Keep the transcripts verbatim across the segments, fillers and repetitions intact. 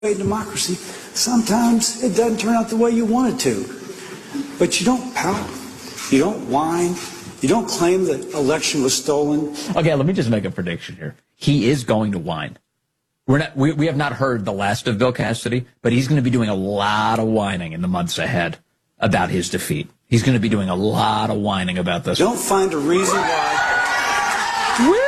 democracy, sometimes it doesn't turn out the way you want it to. But you don't pout, you don't whine, you don't claim the election was stolen. Okay, let me just make a prediction here. He is going to whine. We're not, we, we have not heard the last of Bill Cassidy, but he's going to be doing a lot of whining in the months ahead about his defeat. He's going to be doing a lot of whining about this. Don't find a reason why. Woo!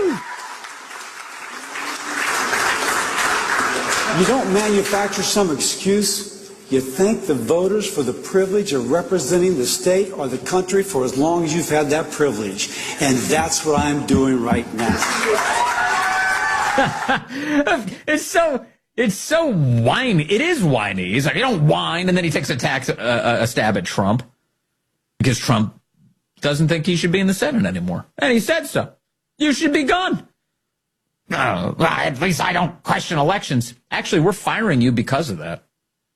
You don't manufacture some excuse. You thank the voters for the privilege of representing the state or the country for as long as you've had that privilege. And that's what I'm doing right now. It's so, it's so whiny. It is whiny. He's like, you don't whine, and then he takes a, tax, uh, a stab at Trump because Trump doesn't think he should be in the Senate anymore. And he said so. You should be gone. No, well, at least I don't question elections. Actually, we're firing you because of that.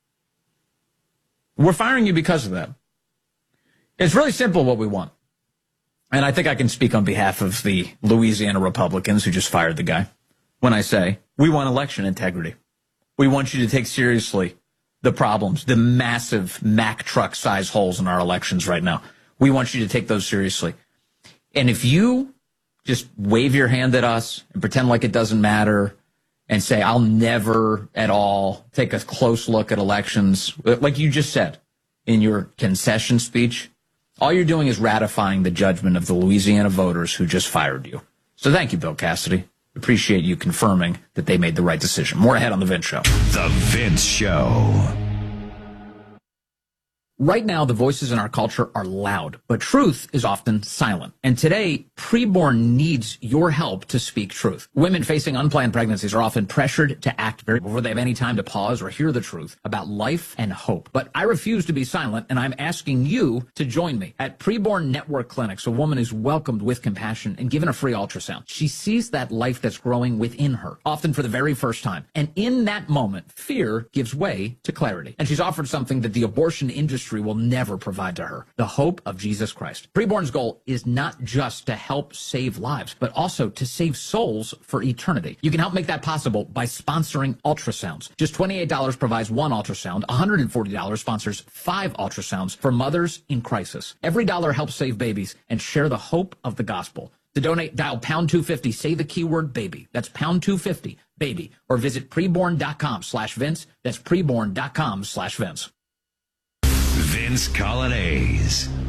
We're firing you because of that. It's really simple what we want. And I think I can speak on behalf of the Louisiana Republicans who just fired the guy when I say we want election integrity. We want you to take seriously the problems, the massive Mack truck size holes in our elections right now. We want you to take those seriously. And if you just wave your hand at us and pretend like it doesn't matter and say, I'll never at all take a close look at elections, like you just said in your concession speech, all you're doing is ratifying the judgment of the Louisiana voters who just fired you. So thank you, Bill Cassidy. Appreciate you confirming that they made the right decision. More ahead on The Vince Show. The Vince Show. Right now, the voices in our culture are loud, but truth is often silent. And today, preborn needs your help to speak truth. Women facing unplanned pregnancies are often pressured to act very before they have any time to pause or hear the truth about life and hope. But I refuse to be silent, and I'm asking you to join me. At Preborn Network Clinics, a woman is welcomed with compassion and given a free ultrasound. She sees that life that's growing within her, often for the very first time. And in that moment, fear gives way to clarity. And she's offered something that the abortion industry will never provide to her, the hope of Jesus Christ. Preborn's goal is not just to help save lives, but also to save souls for eternity. You can help make that possible by sponsoring ultrasounds. Just twenty-eight dollars provides one ultrasound. one hundred forty dollars sponsors five ultrasounds for mothers in crisis. Every dollar helps save babies and share the hope of the gospel. To donate, dial pound two fifty, say the keyword baby. That's pound two fifty, baby. Or visit preborn.com slash Vince. That's preborn.com slash Vince. Vince Coglianese.